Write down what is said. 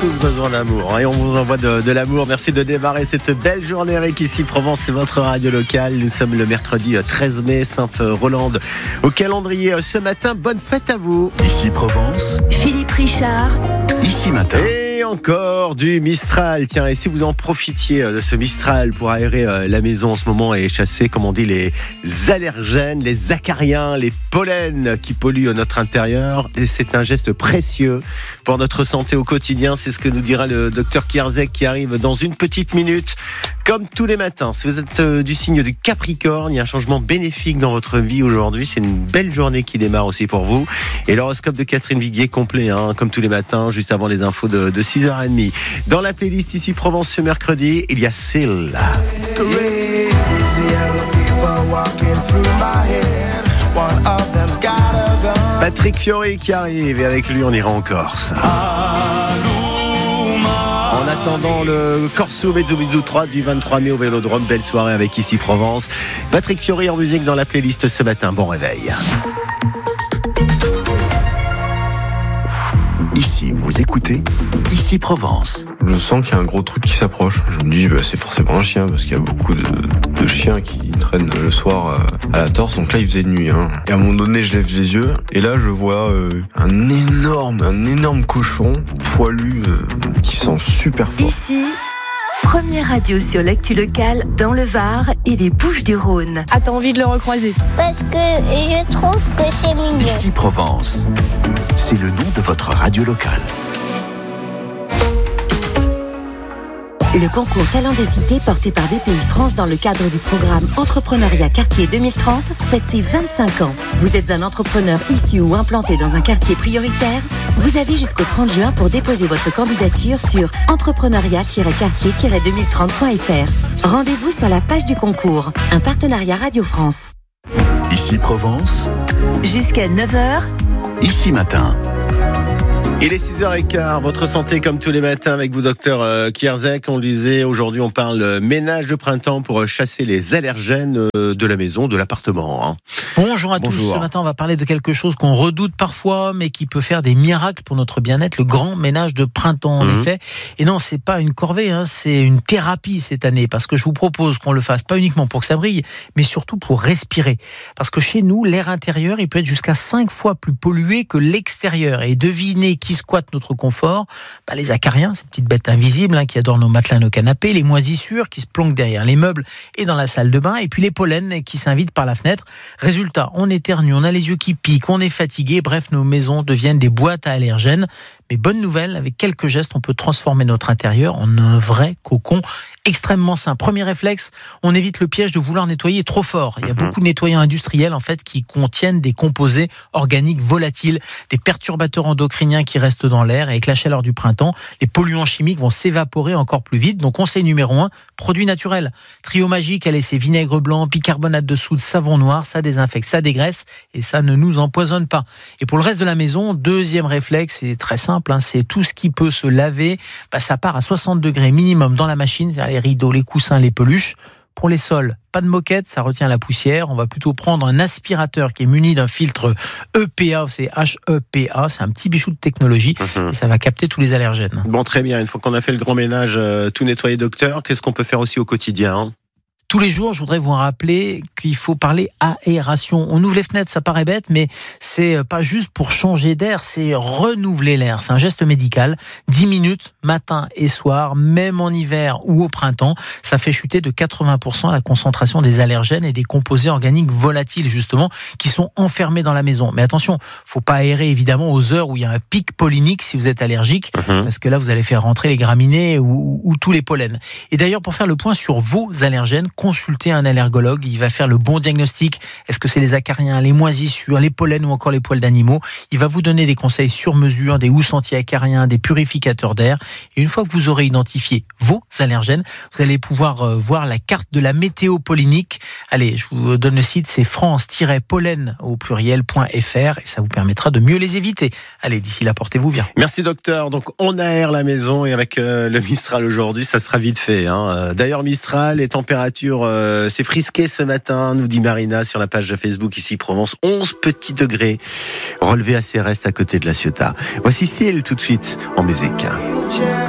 tous besoin d'amour et on vous envoie de l'amour. Merci de démarrer cette belle journée avec Ici Provence, c'est votre radio locale. Nous sommes le mercredi 13 mai, Sainte-Rolande au calendrier ce matin. Bonne fête à vous. Ici Provence, Philippe Richard. Ici Matin. Et encore du Mistral. Tiens, et si vous en profitiez de ce Mistral pour aérer la maison en ce moment et chasser, comme on dit, les allergènes, les acariens, les pollens qui polluent notre intérieur. Et c'est un geste précieux pour notre santé au quotidien. C'est ce que nous dira le docteur Kierzek qui arrive dans une petite minute. Comme tous les matins, si vous êtes du signe du Capricorne, il y a un changement bénéfique dans votre vie aujourd'hui. C'est une belle journée qui démarre aussi pour vous. Et l'horoscope de Catherine Viguier complet, comme tous les matins, juste avant les infos de 6h30. Dans la playlist Ici Provence ce mercredi, il y a Seal. Patrick Fiori qui arrive et avec lui on ira en Corse. En attendant le Corso Mezzo Mezzo 3 du 23 mai au Vélodrome, belle soirée avec Ici Provence. Patrick Fiori en musique dans la playlist ce matin, bon réveil. Ici, vous écoutez Ici Provence. Je sens qu'il y a un gros truc qui s'approche. Je me dis, c'est forcément un chien, parce qu'il y a beaucoup de chiens qui traînent le soir à la torse. Donc là, il faisait nuit. Et à un moment donné, je lève les yeux, et là, je vois un énorme cochon poilu qui sent super fort. Ici, première radio sur l'actu locale dans le Var et les Bouches-du-Rhône. Ah, t'as envie de le recroiser? Parce que je trouve que c'est mignon. Ici Provence, c'est le nom de votre radio locale. Le concours Talent des Cités porté par BPI France dans le cadre du programme Entrepreneuriat Quartier 2030 fête ses 25 ans. Vous êtes un entrepreneur issu ou implanté dans un quartier prioritaire? Vous avez jusqu'au 30 juin pour déposer votre candidature sur entrepreneuriat-quartier-2030.fr. Rendez-vous sur la page du concours. Un partenariat Radio France. Ici Provence, Jusqu'à 9h, Ici Matin. Il est 6h15, votre santé comme tous les matins avec vous, docteur Kierzek. On le disait, aujourd'hui on parle ménage de printemps pour chasser les allergènes de la maison, de l'appartement. Bonjour à tous, ce matin on va parler de quelque chose qu'on redoute parfois mais qui peut faire des miracles pour notre bien-être, le grand ménage de printemps en effet. Et non, c'est pas une corvée, c'est une thérapie cette année, parce que je vous propose qu'on le fasse pas uniquement pour que ça brille, mais surtout pour respirer. Parce que chez nous, l'air intérieur, il peut être jusqu'à 5 fois plus pollué que l'extérieur. Et devinez qui squattent notre confort, les acariens, ces petites bêtes invisibles qui adorent nos matelas, nos canapés, les moisissures qui se planquent derrière les meubles et dans la salle de bain, et puis les pollens qui s'invitent par la fenêtre. Résultat, on éternue, on a les yeux qui piquent, on est fatigué, bref, nos maisons deviennent des boîtes à allergènes. Mais bonne nouvelle, avec quelques gestes, on peut transformer notre intérieur en un vrai cocon extrêmement simple. Premier réflexe, on évite le piège de vouloir nettoyer trop fort. Il y a beaucoup de nettoyants industriels en fait qui contiennent des composés organiques volatiles, des perturbateurs endocriniens qui restent dans l'air, et avec la chaleur du printemps, les polluants chimiques vont s'évaporer encore plus vite. Donc conseil numéro 1, produits naturels. Trio magique, allez, c'est vinaigre blanc, bicarbonate de soude, savon noir, ça désinfecte, ça dégraisse et ça ne nous empoisonne pas. Et pour le reste de la maison, deuxième réflexe, c'est très simple, c'est tout ce qui peut se laver, ça part à 60 degrés minimum dans la machine, c'est-à-dire les rideaux, les coussins, les peluches. Pour les sols, pas de moquette, ça retient la poussière. On va plutôt prendre un aspirateur qui est muni d'un filtre EPA, c'est HEPA, c'est un petit bijou de technologie et ça va capter tous les allergènes. Bon, très bien, une fois qu'on a fait le grand ménage, tout nettoyé, docteur, qu'est-ce qu'on peut faire aussi au quotidien ? Tous les jours, je voudrais vous rappeler qu'il faut parler aération. On ouvre les fenêtres, ça paraît bête, mais c'est pas juste pour changer d'air, c'est renouveler l'air. C'est un geste médical. 10 minutes, matin et soir, même en hiver ou au printemps, ça fait chuter de 80% la concentration des allergènes et des composés organiques volatiles, justement, qui sont enfermés dans la maison. Mais attention, faut pas aérer évidemment aux heures où il y a un pic pollinique si vous êtes allergique, parce que là, vous allez faire rentrer les graminées ou tous les pollens. Et d'ailleurs, pour faire le point sur vos allergènes, consultez un allergologue, il va faire le bon diagnostic. Est-ce que c'est les acariens, les moisissures, les pollens ou encore les poils d'animaux? Il va vous donner des conseils sur mesure, des housses anti-acariens, des purificateurs d'air. Et une fois que vous aurez identifié vos allergènes, vous allez pouvoir voir la carte de la météo pollinique. Allez, je vous donne le site, c'est france-pollen au pluriel.fr et ça vous permettra de mieux les éviter. Allez, d'ici là, portez-vous bien. Merci docteur. Donc on aère la maison et avec le Mistral aujourd'hui, ça sera vite fait. D'ailleurs, Mistral, les températures température, c'est frisqué ce matin, nous dit Marina sur la page de Facebook ici Provence. 11 petits degrés relevés à Céreste à côté de La Ciotat. Voici Seal tout de suite en musique.